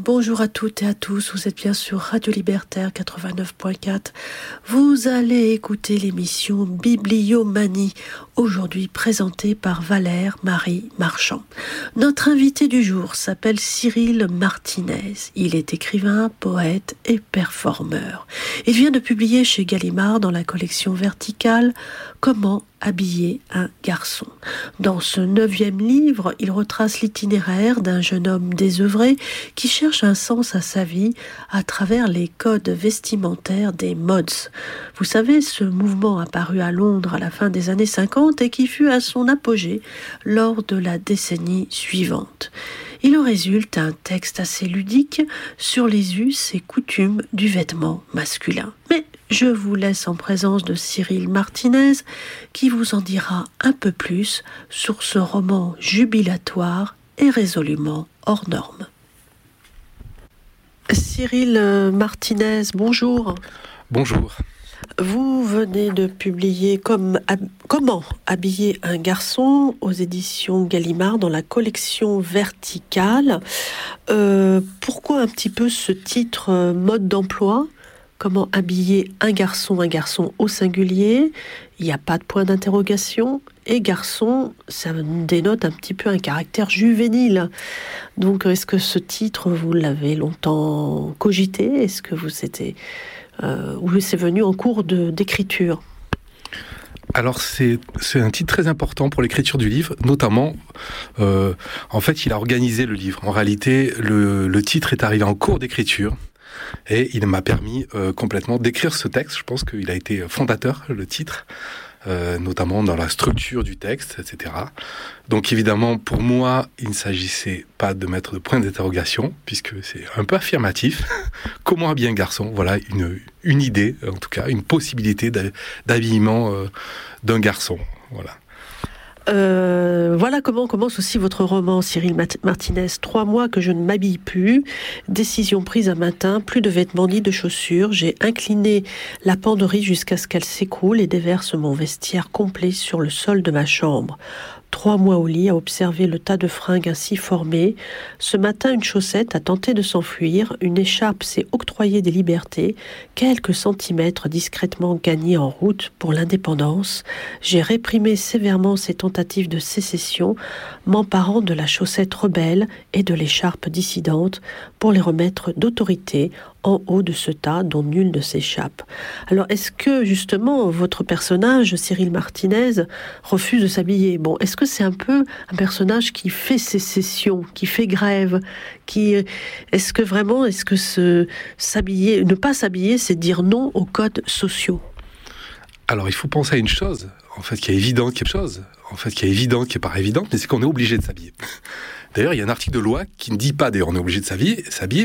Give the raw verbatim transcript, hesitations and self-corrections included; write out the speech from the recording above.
Bonjour à toutes et à tous, vous êtes bien sur Radio Libertaire quatre-vingt-neuf point quatre. Vous allez écouter l'émission Bibliomanie, aujourd'hui présentée par Valère Marie Marchand. Notre invité du jour s'appelle Cyril Martinez. Il est écrivain, poète et performeur. Il vient de publier chez Gallimard dans la collection Verticale Comment habiller un garçon. Dans ce neuvième livre, il retrace l'itinéraire d'un jeune homme désœuvré qui cherche un sens à sa vie à travers les codes vestimentaires des mods. Vous savez, ce mouvement apparu à Londres à la fin des années cinquante et qui fut à son apogée lors de la décennie suivante. Il en résulte un texte assez ludique sur les us et coutumes du vêtement masculin. Mais je vous laisse en présence de Cyril Martinez qui vous en dira un peu plus sur ce roman jubilatoire et résolument hors norme. Cyril Martinez, bonjour. Bonjour. Vous venez de publier comme, hab, Comment habiller un garçon aux éditions Gallimard dans la collection Verticale. Euh, pourquoi un petit peu ce titre euh, mode d'emploi ? Comment habiller un garçon, un garçon au singulier, il n'y a pas de point d'interrogation, et garçon, ça dénote un petit peu un caractère juvénile. Donc, est-ce que ce titre, vous l'avez longtemps cogité ? Est-ce que vous étiez, euh, ou c'est venu en cours de, d'écriture ? Alors, c'est, c'est un titre très important pour l'écriture du livre, notamment, euh, en fait, il a organisé le livre. En réalité, le, le titre est arrivé en cours d'écriture. Et il m'a permis euh, complètement d'écrire ce texte. Je pense qu'il a été fondateur, le titre, euh, notamment dans la structure du texte, et cetera. Donc évidemment, pour moi, il ne s'agissait pas de mettre de point d'interrogation, puisque c'est un peu affirmatif. Comment habiller un garçon ? Voilà une, une idée, en tout cas, une possibilité d'habillement euh, d'un garçon. Voilà. Euh, voilà comment commence aussi votre roman, Cyril Martinez. Trois mois que je ne m'habille plus, décision prise un matin, plus de vêtements ni de chaussures, j'ai incliné la penderie jusqu'à ce qu'elle s'écroule et déverse mon vestiaire complet sur le sol de ma chambre. Trois mois au lit à observer le tas de fringues ainsi formé. Ce matin, une chaussette a tenté de s'enfuir, une écharpe s'est octroyée des libertés, quelques centimètres discrètement gagnés en route pour l'indépendance. J'ai réprimé sévèrement ces tentatives de sécession, m'emparant de la chaussette rebelle et de l'écharpe dissidente pour les remettre d'autorité en haut de ce tas dont nul ne s'échappe. Alors, est-ce que, justement, votre personnage, Cyril Martinez, refuse de s'habiller ? Bon, est-ce que c'est un peu un personnage qui fait sécession, qui fait grève, qui... Est-ce que vraiment, est-ce que ce, s'habiller, ne pas s'habiller, c'est dire non aux codes sociaux ? Alors, il faut penser à une chose, en fait, qui est évidente, qui est chose, en fait, qui est évidente, qui est pas évidente, mais c'est qu'on est obligé de s'habiller. D'ailleurs, il y a un article de loi qui ne dit pas, d'ailleurs, on est obligé de s'habiller, s'habiller